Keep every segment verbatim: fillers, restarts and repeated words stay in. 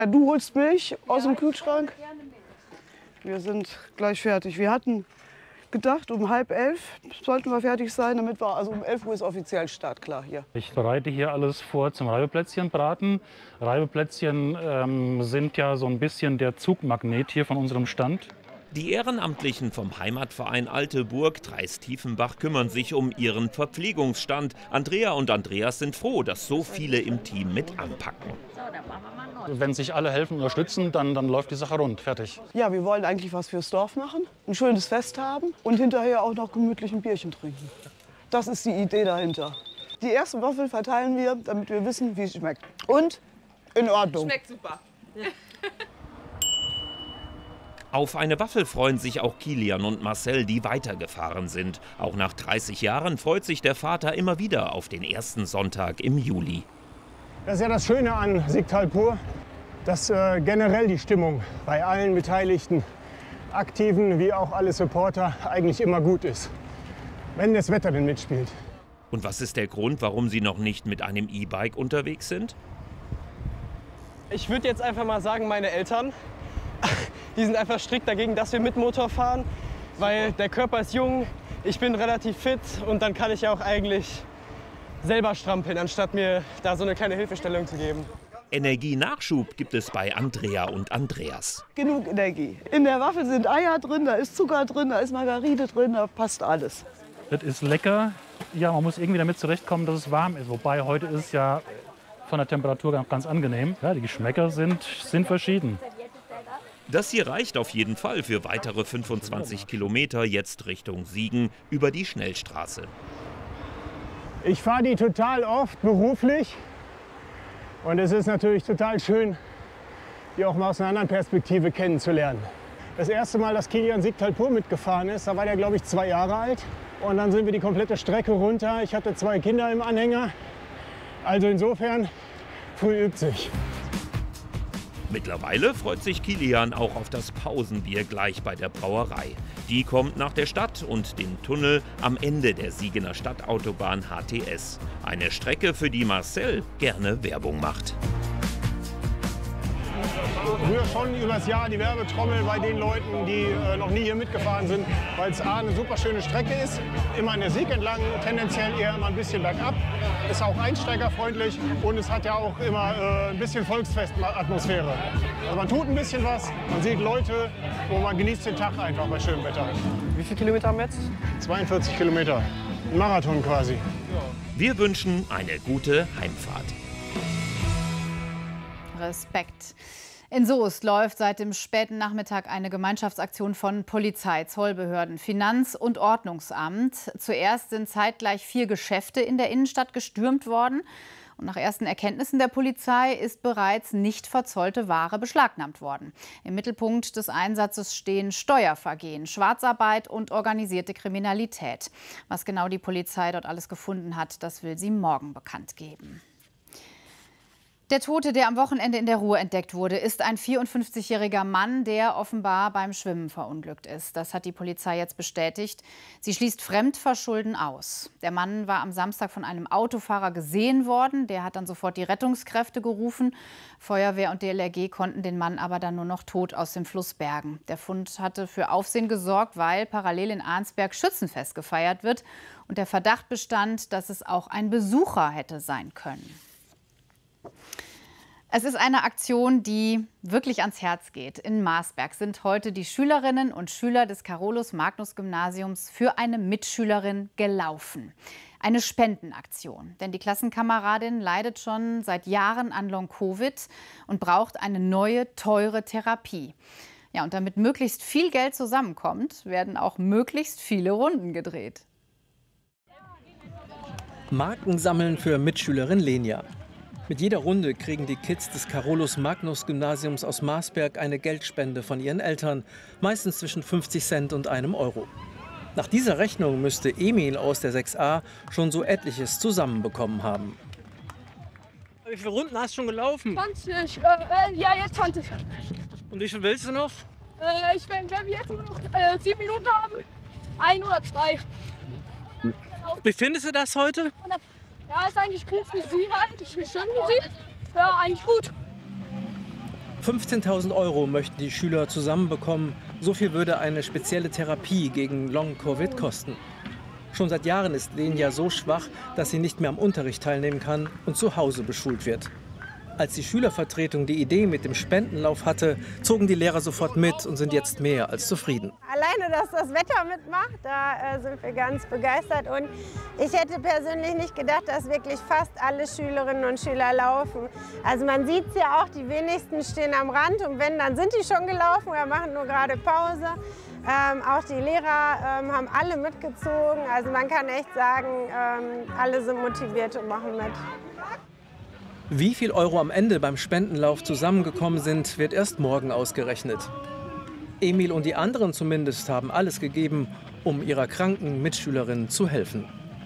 Du holst Milch aus dem Kühlschrank? Wir sind gleich fertig. Wir hatten gedacht, um halb elf sollten wir fertig sein, damit wir, also um elf Uhr ist offiziell startklar hier. Ich bereite hier alles vor zum Reibeplätzchenbraten. Reibeplätzchen ähm, sind ja so ein bisschen der Zugmagnet hier von unserem Stand. Die Ehrenamtlichen vom Heimatverein Alte Burg Treis-Tiefenbach kümmern sich um ihren Verpflegungsstand. Andrea und Andreas sind froh, dass so viele im Team mit anpacken. Wenn sich alle helfen und unterstützen, dann, dann läuft die Sache rund. Fertig. Ja, wir wollen eigentlich was fürs Dorf machen, ein schönes Fest haben und hinterher auch noch gemütlich ein Bierchen trinken. Das ist die Idee dahinter. Die ersten Waffeln verteilen wir, damit wir wissen, wie es schmeckt. Und in Ordnung. Schmeckt super. Auf eine Waffel freuen sich auch Kilian und Marcel, die weitergefahren sind. Auch nach dreißig Jahren freut sich der Vater immer wieder auf den ersten Sonntag im Juli. Das ist ja das Schöne an Sigtal pur, dass äh, generell die Stimmung bei allen Beteiligten, Aktiven wie auch alle Supporter, eigentlich immer gut ist, wenn das Wetter denn mitspielt. Und was ist der Grund, warum Sie noch nicht mit einem E-Bike unterwegs sind? Ich würde jetzt einfach mal sagen, meine Eltern, die sind einfach strikt dagegen, dass wir mit Motor fahren, weil der Körper ist jung, ich bin relativ fit und dann kann ich ja auch eigentlich selber strampeln, anstatt mir da so eine kleine Hilfestellung zu geben. Energienachschub gibt es bei Andrea und Andreas. Genug Energie. In der Waffel sind Eier drin, da ist Zucker drin, da ist Margarine drin, da passt alles. Das ist lecker. Ja, man muss irgendwie damit zurechtkommen, dass es warm ist. Wobei heute ist es ja von der Temperatur ganz, ganz angenehm. Ja, die Geschmäcker sind, sind verschieden. Das hier reicht auf jeden Fall für weitere fünfundzwanzig Kilometer jetzt Richtung Siegen über die Schnellstraße. Ich fahre die total oft beruflich und es ist natürlich total schön, die auch mal aus einer anderen Perspektive kennenzulernen. Das erste Mal, dass Kilian Sigtal pur mitgefahren ist, da war der, glaube ich, zwei Jahre alt. Und dann sind wir die komplette Strecke runter. Ich hatte zwei Kinder im Anhänger. Also insofern, früh übt sich. Mittlerweile freut sich Kilian auch auf das Pausenbier gleich bei der Brauerei. Die kommt nach der Stadt und dem Tunnel am Ende der Siegener Stadtautobahn H T S. Eine Strecke, für die Marcel gerne Werbung macht. Früher schon übers Jahr die Werbetrommel bei den Leuten, die äh, noch nie hier mitgefahren sind, weil es A, eine super schöne Strecke ist, immer an der Sieg entlang, tendenziell eher immer ein bisschen bergab, ist auch einsteigerfreundlich und es hat ja auch immer äh, ein bisschen Volksfestatmosphäre. Also man tut ein bisschen was, man sieht Leute und man genießt den Tag einfach bei schönem Wetter. Wie viele Kilometer haben wir jetzt? zweiundvierzig Kilometer, ein Marathon quasi. Wir wünschen eine gute Heimfahrt. Respekt. In Soest läuft seit dem späten Nachmittag eine Gemeinschaftsaktion von Polizei, Zollbehörden, Finanz- und Ordnungsamt. Zuerst sind zeitgleich vier Geschäfte in der Innenstadt gestürmt worden. Und nach ersten Erkenntnissen der Polizei ist bereits nicht verzollte Ware beschlagnahmt worden. Im Mittelpunkt des Einsatzes stehen Steuervergehen, Schwarzarbeit und organisierte Kriminalität. Was genau die Polizei dort alles gefunden hat, das will sie morgen bekannt geben. Der Tote, der am Wochenende in der Ruhr entdeckt wurde, ist ein vierundfünfzigjähriger Mann, der offenbar beim Schwimmen verunglückt ist. Das hat die Polizei jetzt bestätigt. Sie schließt Fremdverschulden aus. Der Mann war am Samstag von einem Autofahrer gesehen worden. Der hat dann sofort die Rettungskräfte gerufen. Feuerwehr und D L R G konnten den Mann aber dann nur noch tot aus dem Fluss bergen. Der Fund hatte für Aufsehen gesorgt, weil parallel in Arnsberg Schützenfest gefeiert wird. Und der Verdacht bestand, dass es auch ein Besucher hätte sein können. Es ist eine Aktion, die wirklich ans Herz geht. In Marsberg sind heute die Schülerinnen und Schüler des Carolus-Magnus-Gymnasiums für eine Mitschülerin gelaufen. Eine Spendenaktion, denn die Klassenkameradin leidet schon seit Jahren an Long-Covid und braucht eine neue, teure Therapie. Ja, und damit möglichst viel Geld zusammenkommt, werden auch möglichst viele Runden gedreht. Marken sammeln für Mitschülerin Lenia. Mit jeder Runde kriegen die Kids des Carolus-Magnus-Gymnasiums aus Marsberg eine Geldspende von ihren Eltern, meistens zwischen fünfzig Cent und einem Euro. Nach dieser Rechnung müsste Emil aus der sechs a schon so etliches zusammenbekommen haben. Wie viele Runden hast du schon gelaufen? zwanzig, äh, ja jetzt zwanzig. Und wie viel willst du noch? Äh, ich bin, wenn wir jetzt nur noch äh, sieben Minuten haben, ein oder zwei. Wie findest du das heute? Ja, ist eigentlich gut für sie halt. Ich bin schön für sie. Ja, eigentlich gut. fünfzehntausend Euro möchten die Schüler zusammenbekommen. So viel würde eine spezielle Therapie gegen Long-Covid kosten. Schon seit Jahren ist Lenja so schwach, dass sie nicht mehr am Unterricht teilnehmen kann und zu Hause beschult wird. Als die Schülervertretung die Idee mit dem Spendenlauf hatte, zogen die Lehrer sofort mit und sind jetzt mehr als zufrieden. Alleine, dass das Wetter mitmacht, da äh, sind wir ganz begeistert. Und ich hätte persönlich nicht gedacht, dass wirklich fast alle Schülerinnen und Schüler laufen. Also man sieht es ja auch, die wenigsten stehen am Rand und wenn, dann sind die schon gelaufen oder machen nur gerade Pause. Ähm, auch die Lehrer ähm, haben alle mitgezogen. Also man kann echt sagen, ähm, alle sind motiviert und machen mit. Wie viel Euro am Ende beim Spendenlauf zusammengekommen sind, wird erst morgen ausgerechnet. Emil und die anderen zumindest haben alles gegeben, um ihrer kranken Mitschülerin zu helfen.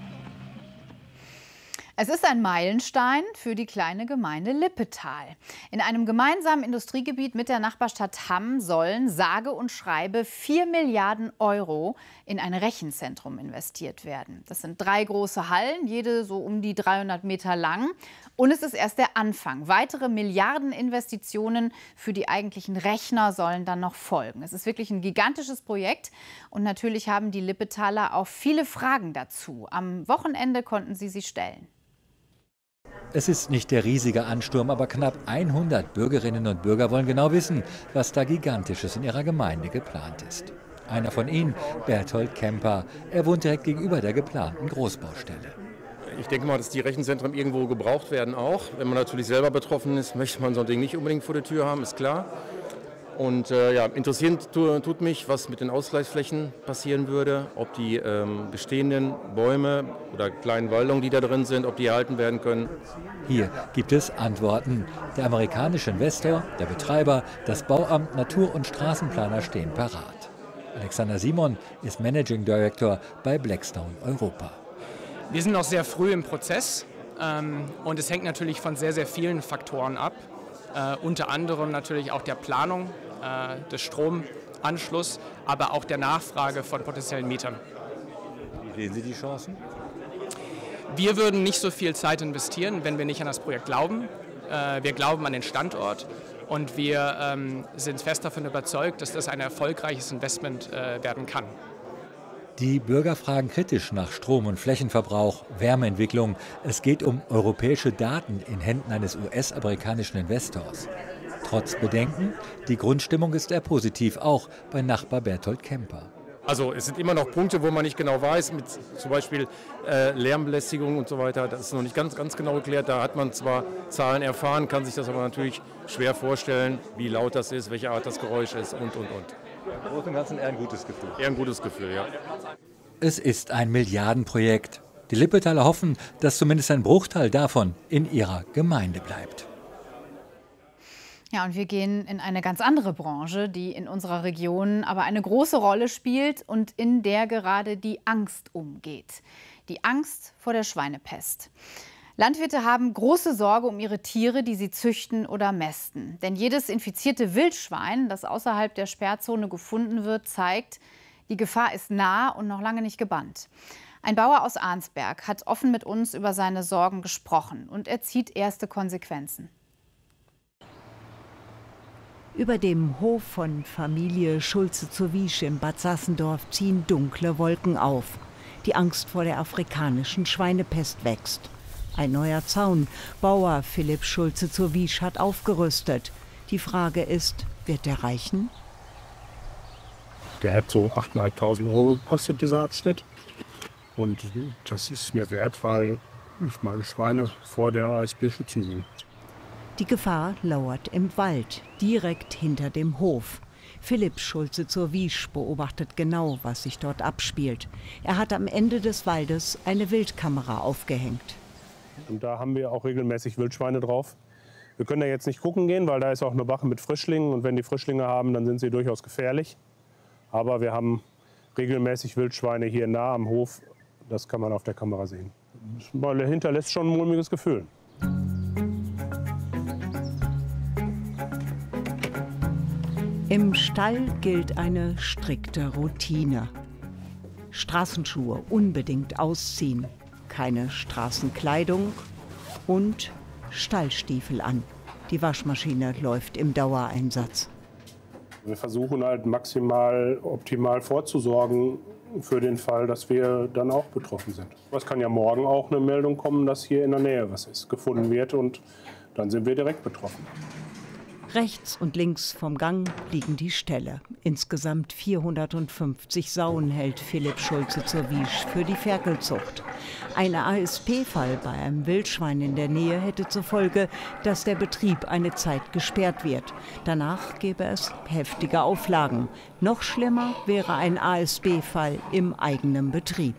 Es ist ein Meilenstein für die kleine Gemeinde Lippetal. In einem gemeinsamen Industriegebiet mit der Nachbarstadt Hamm sollen sage und schreibe vier Milliarden Euro in ein Rechenzentrum investiert werden. Das sind drei große Hallen, jede so um die dreihundert Meter lang. Und es ist erst der Anfang. Weitere Milliardeninvestitionen für die eigentlichen Rechner sollen dann noch folgen. Es ist wirklich ein gigantisches Projekt. Und natürlich haben die Lippetaler auch viele Fragen dazu. Am Wochenende konnten sie sie stellen. Es ist nicht der riesige Ansturm, aber knapp hundert Bürgerinnen und Bürger wollen genau wissen, was da Gigantisches in ihrer Gemeinde geplant ist. Einer von ihnen, Berthold Kemper. Er wohnt direkt gegenüber der geplanten Großbaustelle. Ich denke mal, dass die Rechenzentren irgendwo gebraucht werden auch. Wenn man natürlich selber betroffen ist, möchte man so ein Ding nicht unbedingt vor der Tür haben, ist klar. Und äh, ja, interessiert tut mich, was mit den Ausgleichsflächen passieren würde, ob die ähm, bestehenden Bäume oder kleinen Waldungen, die da drin sind, ob die erhalten werden können. Hier gibt es Antworten. Der amerikanische Investor, der Betreiber, das Bauamt, Natur- und Straßenplaner stehen parat. Alexander Simon ist Managing Director bei Blackstone Europa. Wir sind noch sehr früh im Prozess ähm, und es hängt natürlich von sehr, sehr vielen Faktoren ab. Äh, unter anderem natürlich auch der Planung äh, des Stromanschlusses, aber auch der Nachfrage von potenziellen Mietern. Wie sehen Sie die Chancen? Wir würden nicht so viel Zeit investieren, wenn wir nicht an das Projekt glauben. Äh, wir glauben an den Standort und wir ähm, sind fest davon überzeugt, dass das ein erfolgreiches Investment äh, werden kann. Die Bürger fragen kritisch nach Strom- und Flächenverbrauch, Wärmeentwicklung. Es geht um europäische Daten in Händen eines U S-amerikanischen Investors. Trotz Bedenken, die Grundstimmung ist eher positiv, auch bei Nachbar Berthold Kemper. Also es sind immer noch Punkte, wo man nicht genau weiß, mit zum Beispiel äh, Lärmbelästigung und so weiter. Das ist noch nicht ganz, ganz genau geklärt. Da hat man zwar Zahlen erfahren, kann sich das aber natürlich schwer vorstellen, wie laut das ist, welche Art das Geräusch ist und, und, und. Im Großen und Ganzen eher ein gutes Gefühl. Eher ein gutes Gefühl, ja. Es ist ein Milliardenprojekt. Die Lippetaler hoffen, dass zumindest ein Bruchteil davon in ihrer Gemeinde bleibt. Ja, und wir gehen in eine ganz andere Branche, die in unserer Region aber eine große Rolle spielt und in der gerade die Angst umgeht. Die Angst vor der Schweinepest. Landwirte haben große Sorge um ihre Tiere, die sie züchten oder mästen. Denn jedes infizierte Wildschwein, das außerhalb der Sperrzone gefunden wird, zeigt, die Gefahr ist nah und noch lange nicht gebannt. Ein Bauer aus Arnsberg hat offen mit uns über seine Sorgen gesprochen und er zieht erste Konsequenzen. Über dem Hof von Familie Schulze zur Wiesch in Bad Sassendorf ziehen dunkle Wolken auf. Die Angst vor der afrikanischen Schweinepest wächst. Ein neuer Zaun. Bauer Philipp Schulze zur Wiesch hat aufgerüstet. Die Frage ist, wird der reichen? Der hat so achttausendfünfhundert Euro gekostet, dieser Abschnitt. Und das ist mir wert, weil ich meine Schweine vor der A S B schützen will. Die Gefahr lauert im Wald, direkt hinter dem Hof. Philipp Schulze zur Wiesch beobachtet genau, was sich dort abspielt. Er hat am Ende des Waldes eine Wildkamera aufgehängt. Und da haben wir auch regelmäßig Wildschweine drauf. Wir können da jetzt nicht gucken gehen, weil da ist auch eine Wache mit Frischlingen. Und wenn die Frischlinge haben, dann sind sie durchaus gefährlich. Aber wir haben regelmäßig Wildschweine hier nah am Hof. Das kann man auf der Kamera sehen. Das hinterlässt schon ein mulmiges Gefühl. Im Stall gilt eine strikte Routine. Straßenschuhe unbedingt ausziehen, keine Straßenkleidung und Stallstiefel an. Die Waschmaschine läuft im Dauereinsatz. Wir versuchen halt maximal optimal vorzusorgen für den Fall, dass wir dann auch betroffen sind. Es kann ja morgen auch eine Meldung kommen, dass hier in der Nähe was ist, gefunden wird, und dann sind wir direkt betroffen. Rechts und links vom Gang liegen die Ställe. Insgesamt vierhundertfünfzig Sauen hält Philipp Schulze zur Wiesch für die Ferkelzucht. Ein A S P-Fall bei einem Wildschwein in der Nähe hätte zur Folge, dass der Betrieb eine Zeit gesperrt wird. Danach gäbe es heftige Auflagen. Noch schlimmer wäre ein A S B-Fall im eigenen Betrieb.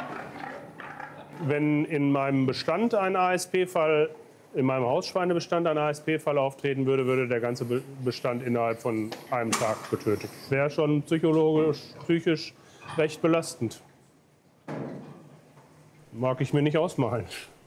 Wenn in meinem Bestand ein A S P-Fall in meinem Hausschweinebestand ein A S P-Fall auftreten würde, würde der ganze Bestand innerhalb von einem Tag getötet. Wäre schon psychologisch, psychisch recht belastend. Mag ich mir nicht ausmalen.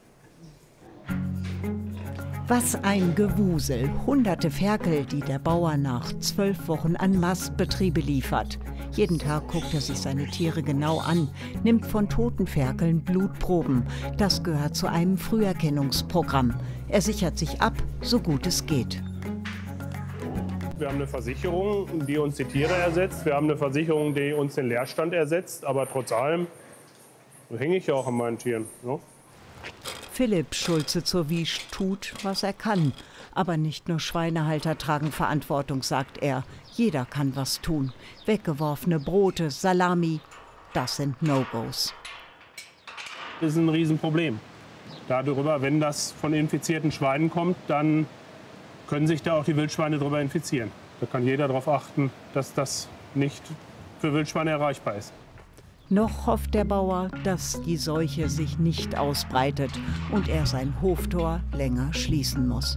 Was ein Gewusel. Hunderte Ferkel, die der Bauer nach zwölf Wochen an Mastbetriebe liefert. Jeden Tag guckt er sich seine Tiere genau an, nimmt von toten Ferkeln Blutproben. Das gehört zu einem Früherkennungsprogramm. Er sichert sich ab, so gut es geht. Wir haben eine Versicherung, die uns die Tiere ersetzt. Wir haben eine Versicherung, die uns den Leerstand ersetzt. Aber trotz allem hänge ich ja auch an meinen Tieren. Ne? Philipp Schulze zur Wiesch tut, was er kann. Aber nicht nur Schweinehalter tragen Verantwortung, sagt er. Jeder kann was tun. Weggeworfene Brote, Salami, das sind No-Gos. Das ist ein Riesenproblem. Darüber, wenn das von infizierten Schweinen kommt, dann können sich da auch die Wildschweine darüber infizieren. Da kann jeder darauf achten, dass das nicht für Wildschweine erreichbar ist. Noch hofft der Bauer, dass die Seuche sich nicht ausbreitet und er sein Hoftor länger schließen muss.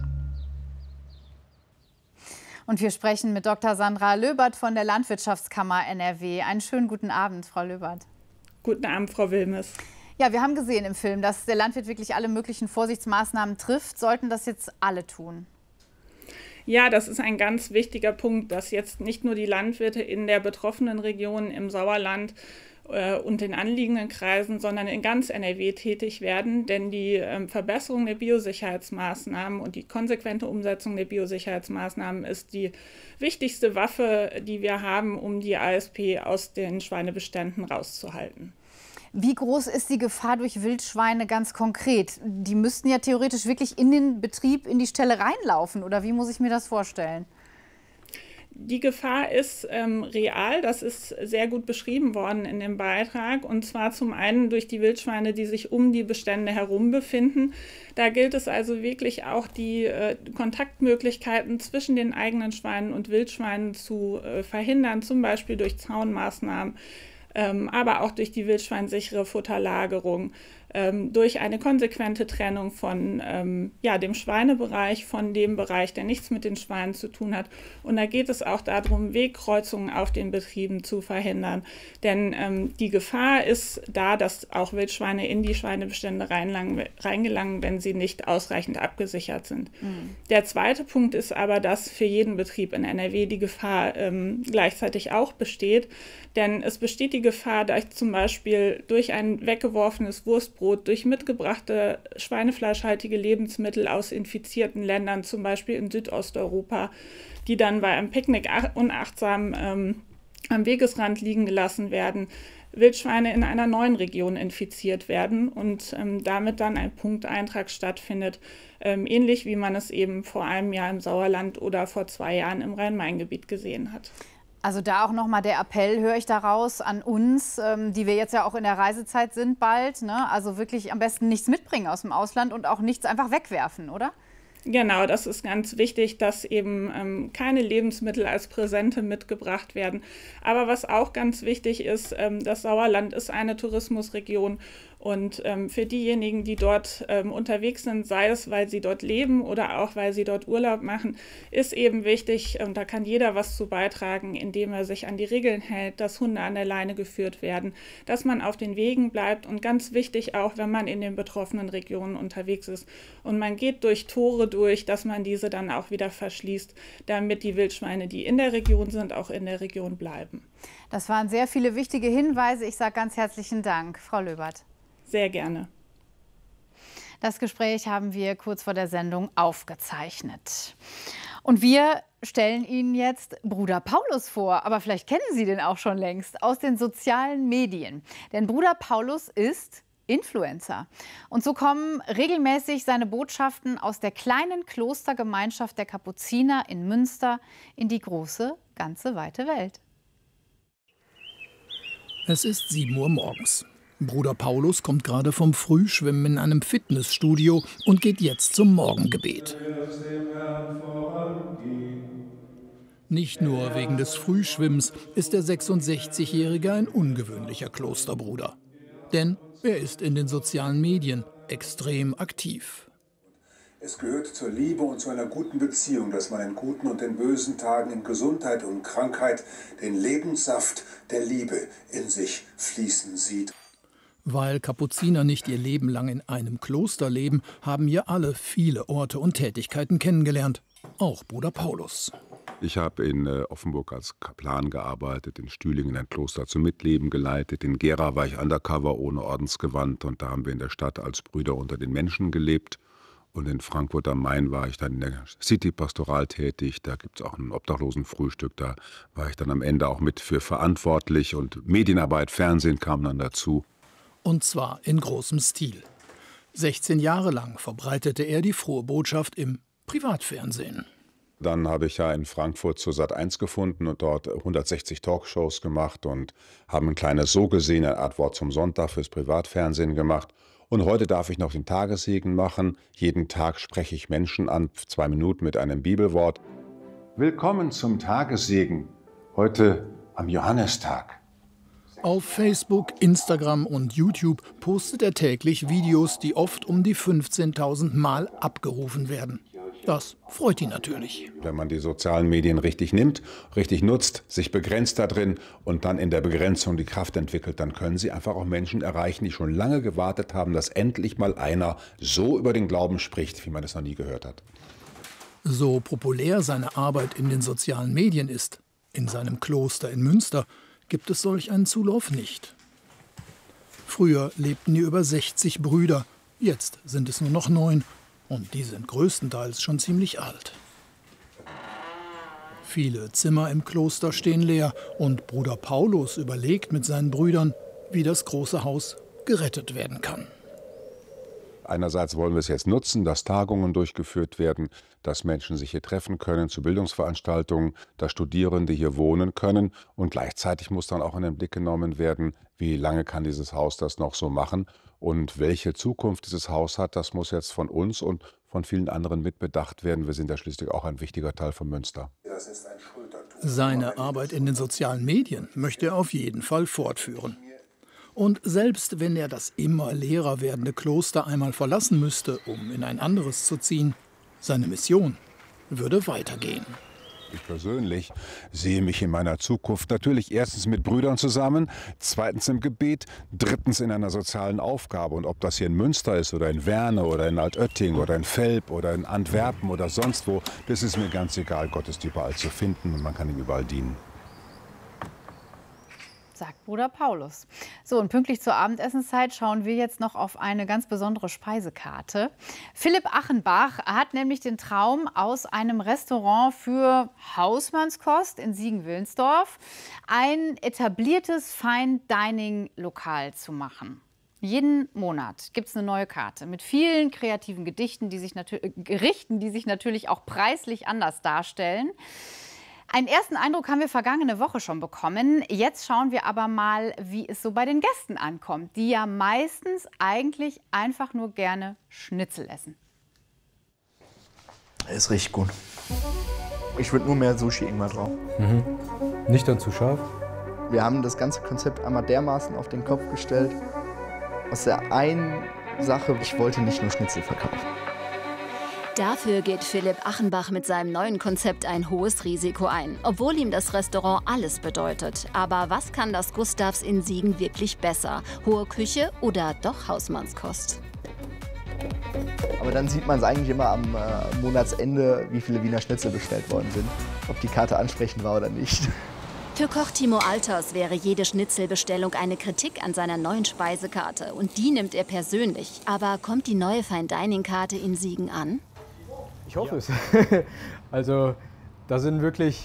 Und wir sprechen mit Doktor Sandra Löbert von der Landwirtschaftskammer N R W. Einen schönen guten Abend, Frau Löbert. Guten Abend, Frau Wilmes. Ja, wir haben gesehen im Film, dass der Landwirt wirklich alle möglichen Vorsichtsmaßnahmen trifft. Sollten das jetzt alle tun? Ja, das ist ein ganz wichtiger Punkt, dass jetzt nicht nur die Landwirte in der betroffenen Region im Sauerland äh, und den anliegenden Kreisen, sondern in ganz N R W tätig werden. Denn die äh, Verbesserung der Biosicherheitsmaßnahmen und die konsequente Umsetzung der Biosicherheitsmaßnahmen ist die wichtigste Waffe, die wir haben, um die A S P aus den Schweinebeständen rauszuhalten. Wie groß ist die Gefahr durch Wildschweine ganz konkret? Die müssten ja theoretisch wirklich in den Betrieb, in die Ställe reinlaufen. Oder wie muss ich mir das vorstellen? Die Gefahr ist ähm, real. Das ist sehr gut beschrieben worden in dem Beitrag. Und zwar zum einen durch die Wildschweine, die sich um die Bestände herum befinden. Da gilt es also wirklich auch, die äh, Kontaktmöglichkeiten zwischen den eigenen Schweinen und Wildschweinen zu äh, verhindern, zum Beispiel durch Zaunmaßnahmen, ähm, aber auch durch die wildschweinsichere Futterlagerung, ähm, durch eine konsequente Trennung von ähm, ja, dem Schweinebereich, von dem Bereich, der nichts mit den Schweinen zu tun hat. Und da geht es auch darum, Wegkreuzungen auf den Betrieben zu verhindern. Denn ähm, die Gefahr ist da, dass auch Wildschweine in die Schweinebestände reinlangen, reingelangen, wenn sie nicht ausreichend abgesichert sind. Mhm. Der zweite Punkt ist aber, dass für jeden Betrieb in N R W die Gefahr ähm, gleichzeitig auch besteht. Denn es besteht die Gefahr, dass zum Beispiel durch ein weggeworfenes Wurstbrot, durch mitgebrachte schweinefleischhaltige Lebensmittel aus infizierten Ländern, zum Beispiel in Südosteuropa, die dann bei einem Picknick unachtsam ähm, am Wegesrand liegen gelassen werden, Wildschweine in einer neuen Region infiziert werden und ähm, damit dann ein Punkteintrag stattfindet, ähm, ähnlich wie man es eben vor einem Jahr im Sauerland oder vor zwei Jahren im Rhein-Main-Gebiet gesehen hat. Also da auch noch mal der Appell, höre ich daraus, an uns, ähm, die wir jetzt ja auch in der Reisezeit sind bald. Ne? Also wirklich am besten nichts mitbringen aus dem Ausland und auch nichts einfach wegwerfen, oder? Genau, das ist ganz wichtig, dass eben ähm, keine Lebensmittel als Präsente mitgebracht werden. Aber was auch ganz wichtig ist, ähm, das Sauerland ist eine Tourismusregion. Und ähm, für diejenigen, die dort ähm, unterwegs sind, sei es, weil sie dort leben oder auch, weil sie dort Urlaub machen, ist eben wichtig, und da kann jeder was zu beitragen, indem er sich an die Regeln hält, dass Hunde an der Leine geführt werden, dass man auf den Wegen bleibt und ganz wichtig auch, wenn man in den betroffenen Regionen unterwegs ist und man geht durch Tore durch, dass man diese dann auch wieder verschließt, damit die Wildschweine, die in der Region sind, auch in der Region bleiben. Das waren sehr viele wichtige Hinweise. Ich sage ganz herzlichen Dank, Frau Löbert. Sehr gerne. Das Gespräch haben wir kurz vor der Sendung aufgezeichnet. Und wir stellen Ihnen jetzt Bruder Paulus vor. Aber vielleicht kennen Sie den auch schon längst aus den sozialen Medien. Denn Bruder Paulus ist Influencer. Und so kommen regelmäßig seine Botschaften aus der kleinen Klostergemeinschaft der Kapuziner in Münster in die große, ganze, weite Welt. Es ist sieben Uhr morgens. Bruder Paulus kommt gerade vom Frühschwimmen in einem Fitnessstudio und geht jetzt zum Morgengebet. Nicht nur wegen des Frühschwimmens ist der sechsundsechzigjährige ein ungewöhnlicher Klosterbruder. Denn er ist in den sozialen Medien extrem aktiv. Es gehört zur Liebe und zu einer guten Beziehung, dass man in guten und in bösen Tagen, in Gesundheit und Krankheit den Lebenssaft der Liebe in sich fließen sieht. Weil Kapuziner nicht ihr Leben lang in einem Kloster leben, haben hier alle viele Orte und Tätigkeiten kennengelernt. Auch Bruder Paulus. Ich habe in äh, Offenburg als Kaplan gearbeitet, in Stühlingen ein Kloster zum Mitleben geleitet. In Gera war ich undercover ohne Ordensgewand und da haben wir in der Stadt als Brüder unter den Menschen gelebt. Und in Frankfurt am Main war ich dann in der City-Pastoral tätig. Da gibt es auch ein Obdachlosenfrühstück. Da war ich dann am Ende auch mit für verantwortlich. Und Medienarbeit, Fernsehen kam dann dazu. Und zwar in großem Stil. sechzehn Jahre lang verbreitete er die frohe Botschaft im Privatfernsehen. Dann habe ich ja in Frankfurt zur Sat eins gefunden und dort hundertsechzig Talkshows gemacht und habe ein kleines So gesehen, eine Art Wort zum Sonntag fürs Privatfernsehen gemacht. Und heute darf ich noch den Tagessegen machen. Jeden Tag spreche ich Menschen an, zwei Minuten mit einem Bibelwort. Willkommen zum Tagessegen, heute am Johannistag. Auf Facebook, Instagram und YouTube postet er täglich Videos, die oft um die fünfzehntausend Mal abgerufen werden. Das freut ihn natürlich. Wenn man die sozialen Medien richtig nimmt, richtig nutzt, sich begrenzt da drin und dann in der Begrenzung die Kraft entwickelt, dann können sie einfach auch Menschen erreichen, die schon lange gewartet haben, dass endlich mal einer so über den Glauben spricht, wie man es noch nie gehört hat. So populär seine Arbeit in den sozialen Medien ist, in seinem Kloster in Münster, gibt es solch einen Zulauf nicht. Früher lebten hier über sechzig Brüder, jetzt sind es nur noch neun. Und die sind größtenteils schon ziemlich alt. Viele Zimmer im Kloster stehen leer und Bruder Paulus überlegt mit seinen Brüdern, wie das große Haus gerettet werden kann. Einerseits wollen wir es jetzt nutzen, dass Tagungen durchgeführt werden, dass Menschen sich hier treffen können zu Bildungsveranstaltungen, dass Studierende hier wohnen können. Und gleichzeitig muss dann auch in den Blick genommen werden, wie lange kann dieses Haus das noch so machen. Und welche Zukunft dieses Haus hat, das muss jetzt von uns und von vielen anderen mitbedacht werden. Wir sind ja schließlich auch ein wichtiger Teil von Münster. Seine Arbeit in den sozialen Medien möchte er auf jeden Fall fortführen. Und selbst wenn er das immer leerer werdende Kloster einmal verlassen müsste, um in ein anderes zu ziehen, seine Mission würde weitergehen. Ich persönlich sehe mich in meiner Zukunft natürlich erstens mit Brüdern zusammen, zweitens im Gebet, drittens in einer sozialen Aufgabe. Und ob das hier in Münster ist oder in Werne oder in Altötting oder in Velp oder in Antwerpen oder sonst wo, das ist mir ganz egal. Gott ist überall zu finden und man kann ihm überall dienen. Sagt Bruder Paulus. So, und pünktlich zur Abendessenszeit schauen wir jetzt noch auf eine ganz besondere Speisekarte. Philipp Achenbach hat nämlich den Traum, aus einem Restaurant für Hausmannskost in Siegen-Wilnsdorf ein etabliertes Fine-Dining-Lokal zu machen. Jeden Monat gibt es eine neue Karte mit vielen kreativen Gedichten, die sich natür- Gerichten, die sich natürlich auch preislich anders darstellen. Einen ersten Eindruck haben wir vergangene Woche schon bekommen. Jetzt schauen wir aber mal, wie es so bei den Gästen ankommt, die ja meistens eigentlich einfach nur gerne Schnitzel essen. Es riecht gut. Ich würde nur mehr Sushi-Ingwer drauf. Mhm. Nicht dann zu scharf? Wir haben das ganze Konzept einmal dermaßen auf den Kopf gestellt. Aus der einen Sache, ich wollte nicht nur Schnitzel verkaufen. Dafür geht Philipp Achenbach mit seinem neuen Konzept ein hohes Risiko ein, obwohl ihm das Restaurant alles bedeutet. Aber was kann das Gustavs in Siegen wirklich besser? Hohe Küche oder doch Hausmannskost? Aber dann sieht man es eigentlich immer am äh, Monatsende, wie viele Wiener Schnitzel bestellt worden sind. Ob die Karte ansprechend war oder nicht. Für Koch Timo Alters wäre jede Schnitzelbestellung eine Kritik an seiner neuen Speisekarte. Und die nimmt er persönlich. Aber kommt die neue Fine-Dining-Karte in Siegen an? Ich hoffe es. Also da sind wirklich